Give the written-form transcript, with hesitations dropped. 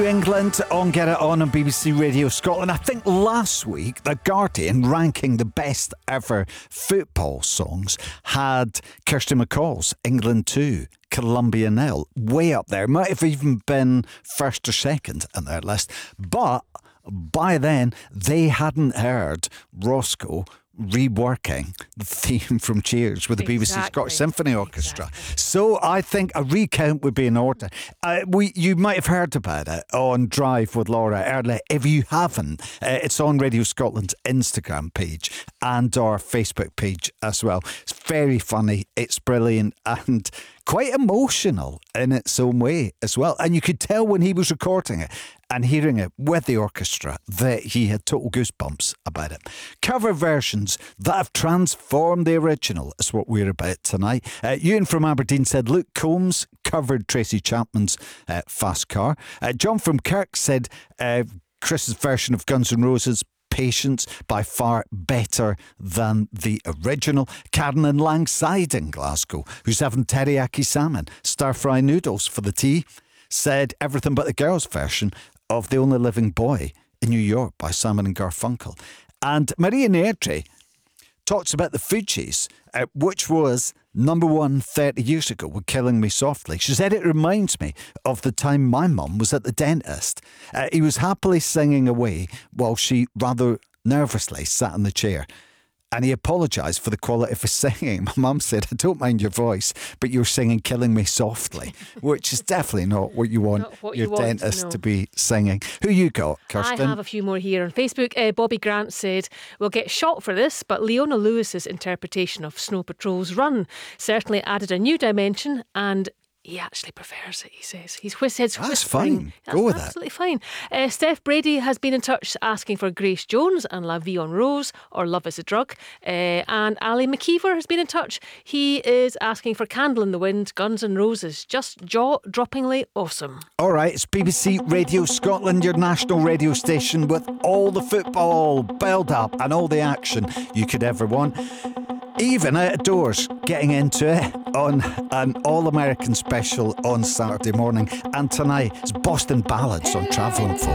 England on Get It On BBC Radio Scotland. I think last week The Guardian, ranking the best ever football songs, had Kirsty MacColl's England 2, Colombia 0 way up there. Might have even been first or second on their list, but by then they hadn't heard Roscoe reworking the theme from Cheers with the BBC Scottish Symphony Orchestra. So I think a recount would be in order. You might have heard about it on Drive with Laura earlier. If you haven't, it's on Radio Scotland's Instagram page and our Facebook page as well. It's very funny, it's brilliant and quite emotional in its own way as well. And you could tell when he was recording it and hearing it with the orchestra that he had total goosebumps about it. Cover versions that have transformed the original is what we're about tonight. Ewan from Aberdeen said Luke Combs covered Tracy Chapman's Fast Car. John from Kirk said Chris's version of Guns N' Roses' Patience, by far better than the original. Karen in Langside in Glasgow, who's having teriyaki salmon, stir-fry noodles for the tea, said Everything But the Girls version of The Only Living Boy in New York by Simon and Garfunkel. And Maria Nairdre talks about the Fugees, which was number one 30 years ago with Killing Me Softly. She said it reminds me of the time my mum was at the dentist. He was happily singing away while she rather nervously sat in the chair. And he apologised for the quality of his singing. My mum said, I don't mind your voice, but you're singing Killing Me Softly, which is definitely not what you want your dentist to be singing. Who you got, Kirsten? I have a few more here on Facebook. Bobby Grant said, we'll get shot for this, but Leona Lewis's interpretation of Snow Patrol's Run certainly added a new dimension, and he actually prefers it, he says. He's whispering. That's fine. Go with absolutely fine. Steph Brady has been in touch asking for Grace Jones and La Vie en Rose or Love is a Drug. And Ali McKeever has been in touch. He is asking for Candle in the Wind, Guns N' Roses. Just jaw-droppingly awesome. All right, it's BBC Radio Scotland, your national radio station with all the football build-up and all the action you could ever want. Even outdoors, getting into it on an all-American special on Saturday morning. And tonight, it's Boston Ballads on Travelling Folk.